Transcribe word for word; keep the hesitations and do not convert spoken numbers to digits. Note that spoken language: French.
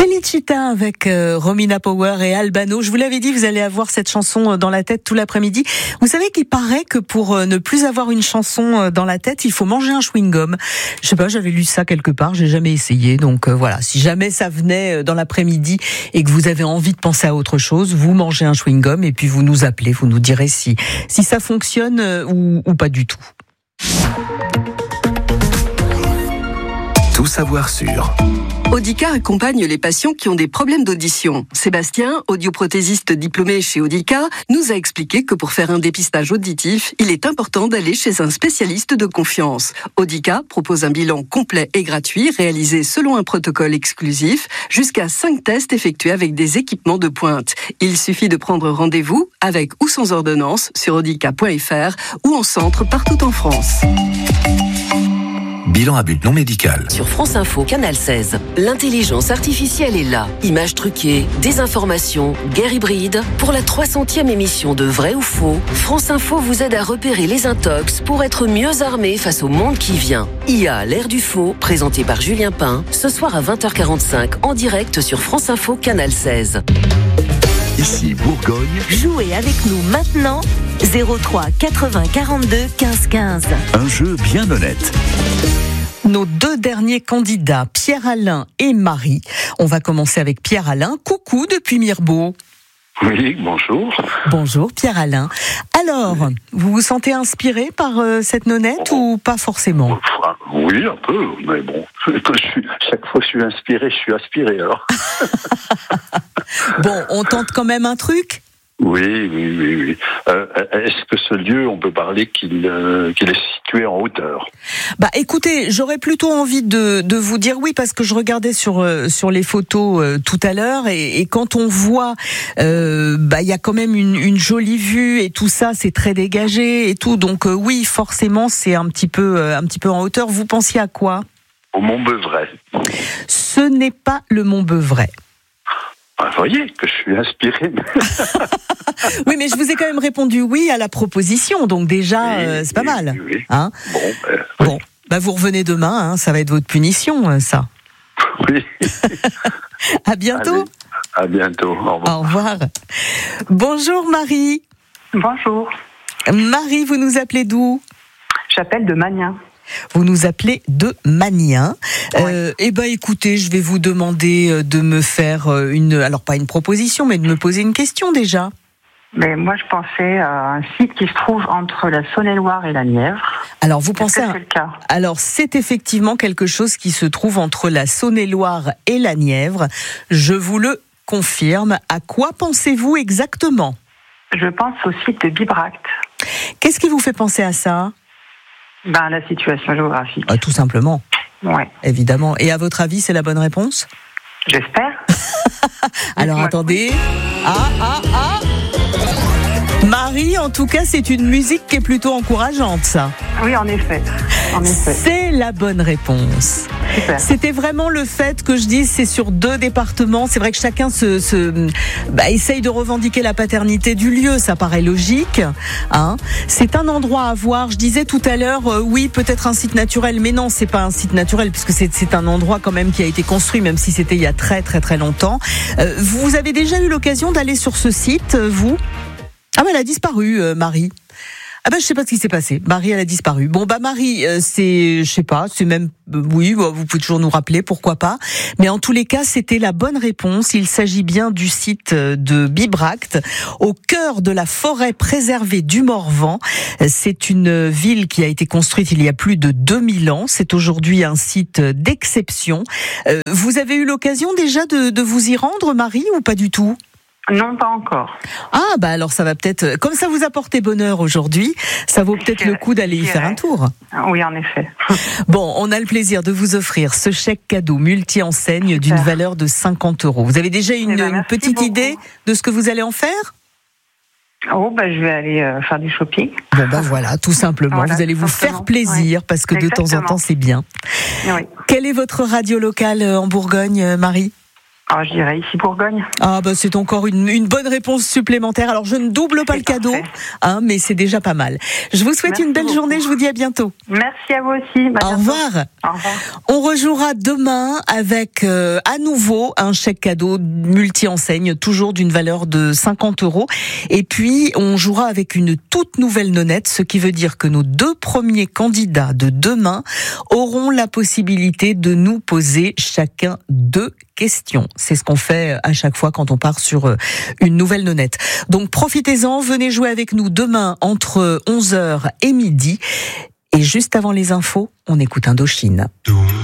Felicita avec euh, Romina Power et Albano. Je vous l'avais dit, vous allez avoir cette chanson dans la tête tout l'après-midi. Vous savez qu'il paraît que pour euh, ne plus avoir une chanson dans la tête, il faut manger un chewing-gum. Je sais pas, j'avais lu ça quelque part, j'ai jamais essayé. Donc euh, voilà, si jamais ça venait dans l'après-midi et que vous avez envie de penser à autre chose, vous mangez un chewing-gum et puis vous nous appelez, vous nous direz si si ça fonctionne euh, ou, ou pas du tout. Tout savoir sur Audica accompagne les patients qui ont des problèmes d'audition. Sébastien, audioprothésiste diplômé chez Audica, nous a expliqué que pour faire un dépistage auditif, il est important d'aller chez un spécialiste de confiance. Audica propose un bilan complet et gratuit réalisé selon un protocole exclusif, jusqu'à cinq tests effectués avec des équipements de pointe. Il suffit de prendre rendez-vous avec ou sans ordonnance sur audica point f r ou en centre partout en France. Bilan à but non médical. Sur France Info, Canal seize, l'intelligence artificielle est là. Images truquées, désinformation, guerre hybride. Pour la trois centième émission de Vrai ou Faux, France Info vous aide à repérer les intox pour être mieux armé face au monde qui vient. I A, l'ère du faux, présenté par Julien Pain, ce soir à vingt heures quarante-cinq en direct sur France Info, Canal seize. Ici Bourgogne. Jouez avec nous maintenant, zéro trois quatre-vingts quarante-deux quinze quinze. Un jeu bien honnête. Nos deux derniers candidats, Pierre-Alain et Marie. On va commencer avec Pierre-Alain. Coucou depuis Mirbeau. Oui, bonjour. Bonjour Pierre-Alain. Alors, vous vous sentez inspiré par euh, cette nonnette ou pas forcément ? Enfin, oui, un peu, mais bon, je suis, chaque fois que je suis inspiré, je suis aspiré alors. Bon, on tente quand même un truc ? Oui, oui, oui, oui. Euh, est-ce que ce lieu, on peut parler qu'il, euh, qu'il est situé en hauteur ? Bah, écoutez, j'aurais plutôt envie de, de vous dire oui, parce que je regardais sur euh, sur les photos euh, tout à l'heure, et, et quand on voit, euh, bah, il y a quand même une, une jolie vue et tout ça, c'est très dégagé et tout, donc euh, oui, forcément, c'est un petit peu euh, un petit peu en hauteur. Vous pensiez à quoi ? Au Mont-Beuvray. Ce n'est pas le Mont-Beuvray. Ah, vous voyez que je suis inspiré. Oui, mais je vous ai quand même répondu oui à la proposition, donc déjà, oui, euh, c'est pas oui, mal. Oui, oui. Hein ? Bon, euh, oui. Bon, bah vous revenez demain, hein, ça va être votre punition, ça. Oui. À bientôt. Allez, à bientôt. Au revoir. Au revoir. Bonjour Marie. Bonjour. Marie, vous nous appelez d'où ? J'appelle de Magnin. Vous nous appelez de Magnin. Oui. Euh, eh ben, écoutez, je vais vous demander de me faire une, alors pas une proposition, mais de me poser une question déjà. Mais moi, je pensais à un site qui se trouve entre la Saône-et-Loire et la Nièvre. Alors, vous Est-ce pensez que à... c'est le cas ? Alors, c'est effectivement quelque chose qui se trouve entre la Saône-et-Loire et la Nièvre. Je vous le confirme. À quoi pensez-vous exactement ? Je pense au site de Bibracte. Qu'est-ce qui vous fait penser à ça ? Ben, la situation géographique. Ah, tout simplement. Ouais. Évidemment. Et à votre avis, c'est la bonne réponse ? J'espère. Alors, Dites-moi. attendez. Ah, ah, ah Marie, en tout cas, c'est une musique qui est plutôt encourageante, ça. Oui, en effet. En effet. C'est la bonne réponse. Super. C'était vraiment le fait que je dise c'est sur deux départements. C'est vrai que chacun se, se bah, essaye de revendiquer la paternité du lieu, ça paraît logique. Hein. C'est un endroit à voir. Je disais tout à l'heure, euh, oui, peut-être un site naturel, mais non, c'est pas un site naturel puisque c'est, c'est un endroit quand même qui a été construit, même si c'était il y a très très très longtemps. Euh, vous avez déjà eu l'occasion d'aller sur ce site, vous ? Ah ben elle a disparu, euh, Marie. Ah ben je sais pas ce qui s'est passé. Marie, elle a disparu. Bon bah Marie, euh, c'est, je sais pas, c'est même, euh, oui, bah, vous pouvez toujours nous rappeler, pourquoi pas. Mais en tous les cas, c'était la bonne réponse. Il s'agit bien du site de Bibracte, au cœur de la forêt préservée du Morvan. C'est une ville qui a été construite il y a plus de deux mille ans. C'est aujourd'hui un site d'exception. Euh, vous avez eu l'occasion déjà de, de vous y rendre, Marie, ou pas du tout ? Non, pas encore. Ah, bah alors ça va peut-être, comme ça vous apportez bonheur aujourd'hui, ça vaut peut-être le coup d'aller y faire un tour. Oui, en effet. Bon, on a le plaisir de vous offrir ce chèque cadeau multi-enseigne d'une valeur de cinquante euros. Vous avez déjà une, Eh ben, une petite beaucoup. idée de ce que vous allez en faire ? Oh, bah, je vais aller euh, faire du shopping. Bon, bah voilà, tout simplement. Voilà, vous allez vous simplement. faire plaisir Oui. parce que de temps en Exactement. temps, c'est bien. Oui. Quelle est votre radio locale en Bourgogne, Marie ? Alors, je dirais ici Bourgogne. Ah bah c'est encore une, une bonne réponse supplémentaire. Alors je ne double pas C'est le cadeau, parfait. hein, mais c'est déjà pas mal. Je vous souhaite Merci une belle beaucoup. journée, je vous dis à bientôt. Merci à vous aussi, madame. Au revoir. Au revoir. On rejouera demain avec euh, à nouveau un chèque cadeau multi-enseigne, toujours d'une valeur de cinquante euros. Et puis, on jouera avec une toute nouvelle nonnette, ce qui veut dire que nos deux premiers candidats de demain auront la possibilité de nous poser chacun deux questions. C'est ce qu'on fait à chaque fois quand on part sur une nouvelle nonnette. Donc, profitez-en, venez jouer avec nous demain entre onze heures et midi. Et juste avant les infos, on écoute Indochine.